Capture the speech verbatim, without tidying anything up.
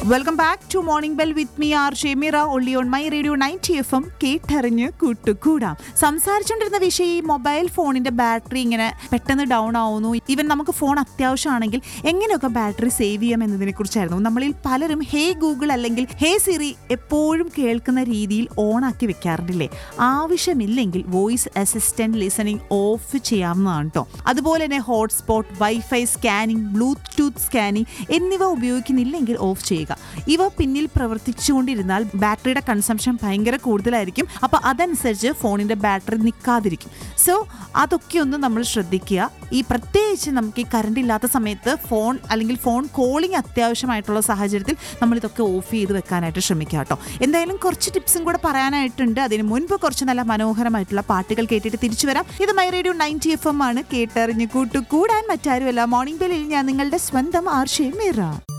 Welcome back to morning bell with me R Shemeera only on my radio ninety F M. കേട്ടറിഞ്ഞ് കൂട്ടുകൂടാം. സംസാരിച്ചുകൊണ്ടിരുന്ന വിഷയം ഈ mobile ഫോണിന്റെ battery ഇങ്ങനെ പെട്ടെന്ന് ഡൗൺ ആവുന്നു. ഈവൻ നമുക്ക് ഫോൺ അത്യാവശ്യമാണെങ്കിൽ എങ്ങനെയൊക്കെ ബാറ്ററി സേവ് ചെയ്യാം എന്നതിനെ കുറിച്ചായിരുന്നു. നമ്മളിൽ പലരും ഹേ ഗൂഗിൾ അല്ലെങ്കിൽ ഹേ സിറി എപ്പോഴും കേൾക്കുന്ന രീതിയിൽ ഓൺ ആക്കി വെക്കാറുണ്ടല്ലേ. ആവശ്യമില്ലെങ്കിൽ വോയിസ് അസിസ്റ്റന്റ് ലിസണിംഗ് ഓഫ് ചെയ്യാവുന്നതാണ് കേട്ടോ. അതുപോലെ തന്നെ hotspot, wifi scanning, Bluetooth scanning എന്നിവ ഉപയോഗിക്കുന്നില്ലെങ്കിൽ ഓഫ് ചെയ്യുക. ഇവ പിന്നിൽ പ്രവർത്തിച്ചുകൊണ്ടിരുന്നാൽ ബാറ്ററിയുടെ കൺസംഷൻ ഭയങ്കര കൂടുതലായിരിക്കും. അപ്പോൾ അതനുസരിച്ച് ഫോണിൻ്റെ ബാറ്ററി നിൽക്കാതിരിക്കും. സോ അതൊക്കെ ഒന്ന് നമ്മൾ ശ്രദ്ധിക്കുക. ഈ പ്രത്യേകിച്ച് നമുക്ക് ഈ കറണ്ട് ഇല്ലാത്ത സമയത്ത് ഫോൺ അല്ലെങ്കിൽ ഫോൺ കോളിംഗ് അത്യാവശ്യമായിട്ടുള്ള സാഹചര്യത്തിൽ നമ്മൾ ഇതൊക്കെ ഓഫ് ചെയ്ത് വെക്കാനായിട്ട് ശ്രമിക്കുക കേട്ടോ. എന്തായാലും കുറച്ച് ടിപ്സും കൂടെ പറയാനായിട്ടുണ്ട്. അതിന് മുൻപ് കുറച്ച് നല്ല മനോഹരമായിട്ടുള്ള പാട്ടുകൾ കേട്ടിട്ട് തിരിച്ചു വരാം. ഇത് my radio ninety F M ആണ്. കേട്ടറിഞ്ഞ് കൂട്ടുകൂടാൻ മറ്റാരുമല്ല. മോർണിംഗ് ബെല്ലിൽ ഞാൻ നിങ്ങളുടെ സ്വന്തം ആർ ഷെമീറ.